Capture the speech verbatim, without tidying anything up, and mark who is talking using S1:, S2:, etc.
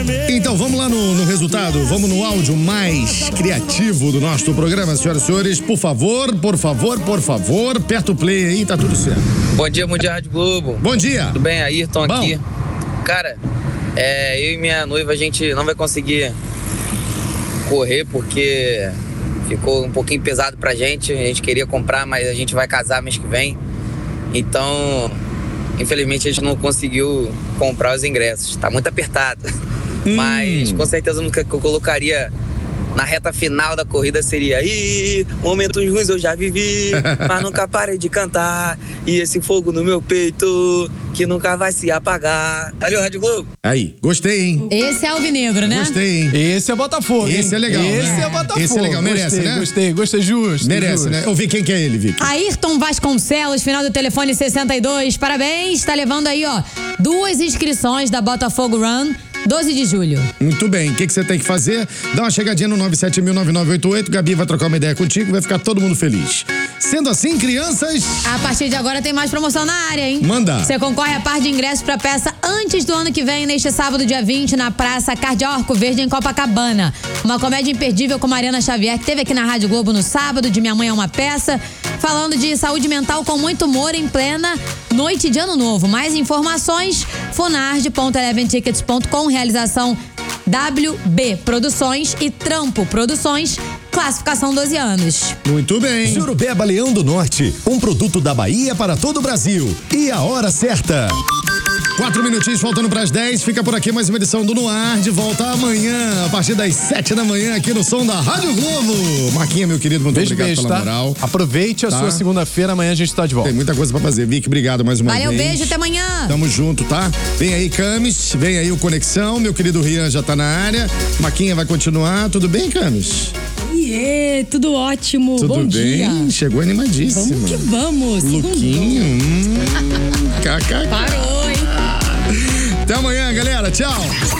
S1: Então vamos lá no, no resultado, vamos no áudio mais criativo do nosso programa, senhoras e senhores. Por favor, por favor, por favor, aperta o play aí, tá tudo certo.
S2: Bom dia, Mundial Rádio Globo.
S1: Bom dia.
S2: Tudo bem? Ayrton
S1: Bom.
S2: aqui. Cara, é, eu e minha noiva, a gente não vai conseguir correr porque ficou um pouquinho pesado pra gente. A gente queria comprar, mas a gente vai casar mês que vem. Então, infelizmente, a gente não conseguiu comprar os ingressos. Tá muito apertado. Hum. Mas, com certeza, o que eu colocaria na reta final da corrida seria: Ih, momentos ruins eu já vivi, mas nunca parei de cantar. E esse fogo no meu peito, que nunca vai se apagar. Valeu, Rádio Globo.
S1: Aí, gostei, hein?
S3: Esse é alvinegro, né?
S1: Gostei, hein?
S4: Esse é Botafogo.
S1: Esse é legal,
S4: Esse
S1: né?
S4: é Botafogo.
S1: Esse é legal, merece,
S4: gostei,
S1: né?
S4: Gostei, gostei, justo.
S1: Merece,
S4: justo.
S1: né? Eu vi quem que é ele, Vicky.
S3: Ayrton Vasconcelos, final do telefone sessenta e dois. Parabéns, tá levando aí, ó, duas inscrições da Botafogo Run, doze de julho.
S1: Muito bem, o que, que você tem que fazer? Dá uma chegadinha no nove sete mil nove nove oito oito, Gabi vai trocar uma ideia contigo, vai ficar todo mundo feliz. Sendo assim, crianças...
S3: A partir de agora tem mais promoção na área, hein?
S1: Manda.
S3: Você concorre a par de ingressos pra peça antes do ano que vem, neste sábado, dia vinte, na Praça Cardeal Verde, em Copacabana. Uma comédia imperdível com Mariana Xavier, que teve aqui na Rádio Globo no sábado, de Minha Mãe é uma Peça, falando de saúde mental com muito humor em plena noite de Ano Novo. Mais informações, funard ponto eleven tickets ponto com, realização W B Produções e Trampo Produções, classificação doze anos.
S1: Muito bem.
S5: Surubeba Leão do Norte, um produto da Bahia para todo o Brasil. E a hora certa.
S1: Quatro minutinhos faltando para as dez. Fica por aqui mais uma edição do No Ar. De volta amanhã, a partir das sete da manhã, aqui no som da Rádio Globo. Marquinha, meu querido, muito
S4: Beijo,
S1: obrigado
S4: beijo,
S1: pela
S4: tá?
S1: moral.
S4: Aproveite a
S1: Tá?
S4: sua segunda-feira, amanhã a gente tá de volta.
S1: Tem muita coisa pra fazer. Vicky, obrigado mais uma
S3: Valeu,
S1: vez.
S3: beijo, até amanhã.
S1: Tamo junto, tá? Vem aí, Camis. Vem aí o Conexão. Meu querido Rian já tá na área. Marquinha vai continuar. Tudo bem, Camis?
S6: Iê, tudo ótimo.
S1: Tudo
S6: Bom
S1: bem?
S6: dia.
S1: Chegou animadíssimo.
S6: Vamos que vamos.
S1: Luquinho. Hum, kkk.
S6: Parou, hein?
S1: Até amanhã, galera. Tchau.